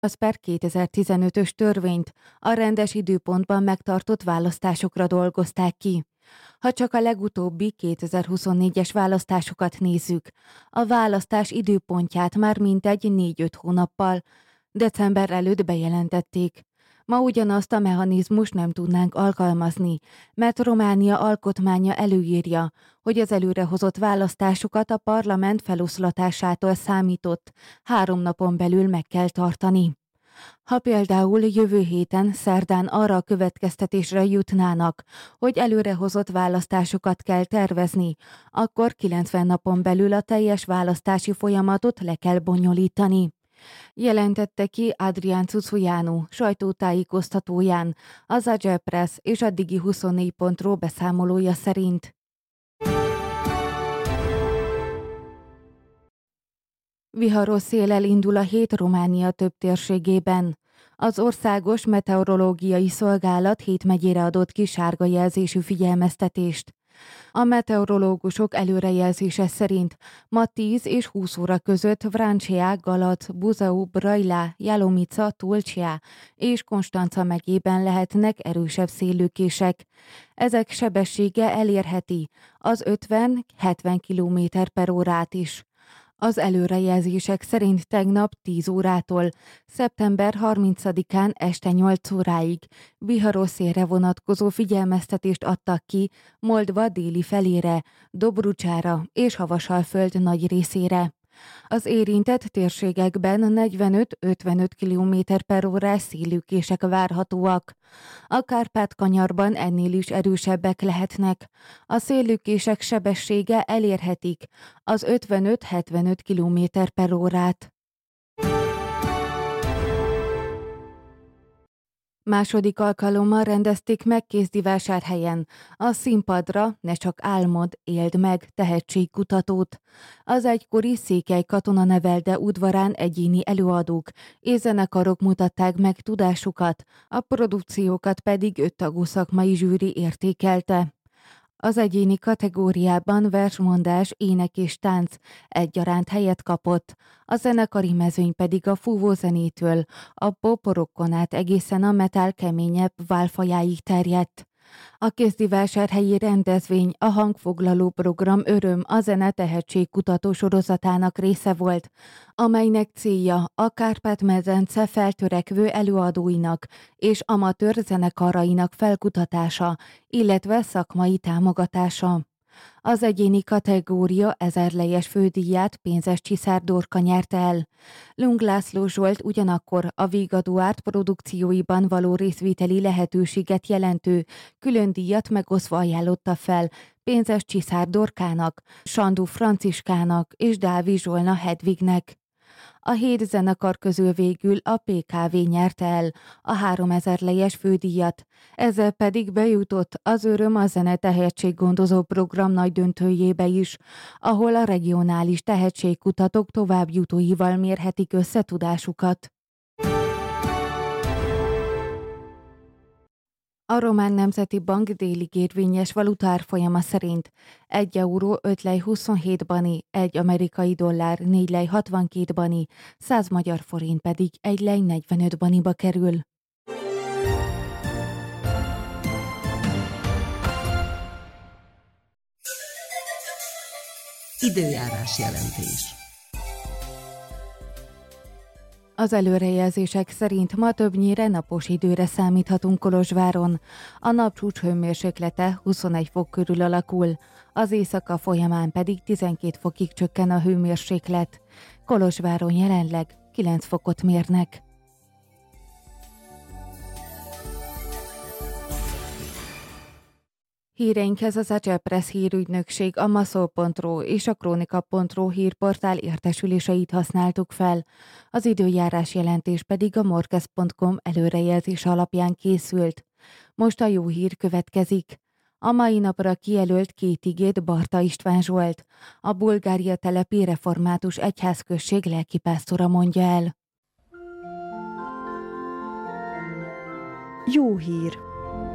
az per 2015-ös törvényt a rendes időpontban megtartott választásokra dolgozták ki. Ha csak a legutóbbi 2024-es választásokat nézzük, a választás időpontját már mintegy 4-5 hónappal, december előtt bejelentették. Ma ugyanazt a mechanizmust nem tudnánk alkalmazni, mert Románia alkotmánya előírja, hogy az előrehozott választásokat a parlament feloszlatásától számított 3 napon belül meg kell tartani. Ha például jövő héten szerdán arra a következtetésre jutnának, hogy előrehozott választásokat kell tervezni, akkor 90 napon belül a teljes választási folyamatot le kell bonyolítani. Jelentette ki Adrián Cucujánu sajtótájékoztatóján az Agyelpress és a Digi24.ro beszámolója szerint. Viharos széllel indul a hét Románia több térségében. Az Országos Meteorológiai Szolgálat 7 megyére adott ki sárga jelzésű figyelmeztetést. A meteorológusok előrejelzése szerint ma 10 és 20 óra között Vrancea, Galac, Buzău, Brăila, Jalomica, Tulcea és Constanța megyében lehetnek erősebb széllőkések. Ezek sebessége elérheti az 50-70 km/órát is. Az előrejelzések szerint tegnap 10 órától szeptember 30-án este 8 óráig viharos szélre vonatkozó figyelmeztetést adtak ki Moldva déli felére, Dobrucsára és Havasalföld nagy részére. Az érintett térségekben 45-55 km/órás széllőkések várhatóak. A Kárpát-kanyarban ennél is erősebbek lehetnek. A széllőkések sebessége elérhetik az 55-75 km/órát. Második alkalommal rendezték meg Kézdivásárhelyen a Színpadra ne csak álmod, éld meg tehetségkutatót. Az egykori Székely Katonanevelde udvarán egyéni előadók és zenekarok mutatták meg tudásukat, a produkciókat pedig 5 tagú szakmai zsűri értékelte. Az egyéni kategóriában versmondás, ének és tánc egyaránt helyet kapott, a zenekari mezőny pedig a fúvózenétől, a pop-rockon át egészen a metal keményebb válfajáig terjedt. A kézdivásárhelyi rendezvény a hangfoglaló program Öröm a zene tehetségkutató sorozatának része volt, amelynek célja a Kárpát-medence feltörekvő előadóinak és amatőr zenekarainak felkutatása, illetve szakmai támogatása. Az egyéni kategória 1000 lejes fődíját Pénzes Csiszár Dorka nyerte el. Lung László Zsolt ugyanakkor a Vigadó Árt produkcióiban való részvételi lehetőséget jelentő külön díjat megosztva ajánlotta fel Pénzes Csiszár Dorkának, Sandú Franciskának és Dávi Zsolna Hedvignek. A 7 zenekar közül végül a PKV nyerte el a 3000 lejes fődíjat, ezzel pedig bejutott az Öröm a zene tehetséggondozó program nagy döntőjébe is, ahol a regionális tehetségkutatók továbbjutóival mérhetik össze tudásukat. A Román Nemzeti Bank délig érvényes valutárfolyama szerint 1 euró 5 lej 27 bani, 1 amerikai dollár 4 lej 62 bani, 100 magyar forint pedig 1 lej 45 baniba kerül. Időjárás jelentés. Az előrejelzések szerint ma többnyire napos időre számíthatunk Kolozsváron. A napcsúcs hőmérséklete 21 fok körül alakul, az éjszaka folyamán pedig 12 fokig csökken a hőmérséklet. Kolozsváron jelenleg 9 fokot mérnek. Híreinkhez az Agyelpress hírügynökség, a Maszol.ro és a Kronika.ro hírportál értesüléseit használtuk fel. Az időjárás jelentés pedig a Morkez.com előrejelzés alapján készült. Most a jó hír következik. A mai napra kijelölt 2 igét Barta István Zsolt, a Bulgária telepi református egyházközség lelkipásztora mondja el. Jó hír!